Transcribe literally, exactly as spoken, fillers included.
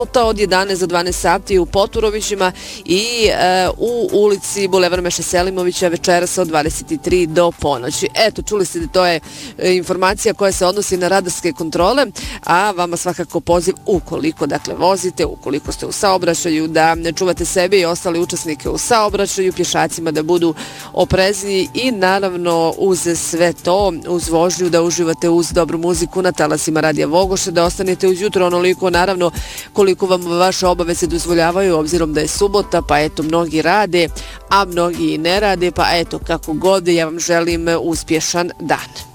od jedanaest do dvanaest sati u Poturovićima i e, u ulici Bulevar Meše Selimovića večeras od dvadeset tri do ponoći. Eto, čuli ste da to je informacija koja se odnosi na radarske kontrole, a vama svakako poziv ukoliko dakle vozite, ukoliko ste u saobraćaju, da ne čuvate sebe i ostali učesnike u saobraćaju, pješacima da budu oprezniji i naravno uz sve to, uz vožnju da uživate uz dobru muziku na talasima Radija Vogoše, da ostanete ujutro onoliko naravno koliko koliko vam vaše obaveze dozvoljavaju, obzirom da je subota, pa eto, mnogi rade, a mnogi i ne rade, pa eto, kako god, ja vam želim uspješan dan.